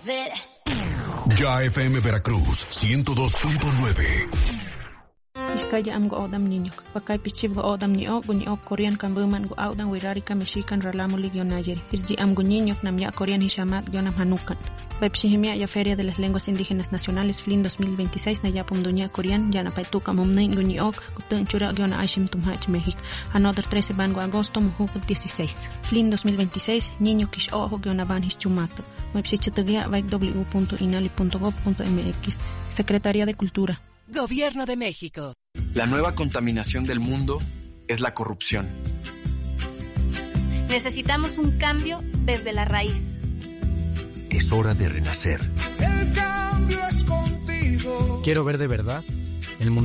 Ya FM Veracruz 102.9. Iskaya am go odam niño. Pakay pichib go odam niño, guño Korean kambuman go audan wirarika mexican ralamu ligionayeri. Irji am guñiño nam ya Korean hishamat gionam hanukan. Pepsihimia ya Feria de las Lenguas Indígenas Nacionales FLIN 2026 na yapum duña Korean ya na paituka momnein guño kutun chura giona aishim tumhach México. Another 13 bango agosto mujuk 16. FLIN 2026 niño kish ojo giona ban hischumato. Website www.inali.gov.mx. Secretaría de Cultura. Gobierno de México. La nueva contaminación del mundo es la corrupción. Necesitamos un cambio desde la raíz. Es hora de renacer. El cambio es contigo. Quiero ver de verdad el mundo.